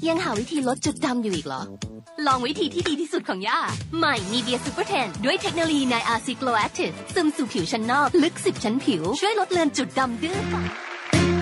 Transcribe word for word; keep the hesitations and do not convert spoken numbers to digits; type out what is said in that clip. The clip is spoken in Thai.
ยังหาวิธีลดจุดดำอยู่อีกเหรอลองวิธีที่ดีที่สุดของย่าใหม่ Nivea Super เท็น ด้วยเทคโนโลยี ไนน์ อาร์ ซี Glow Active ซึมสู่ผิวชั้นนอกลึกสิบชั้นผิวช่วยลดเลือนจุดดำดื้อ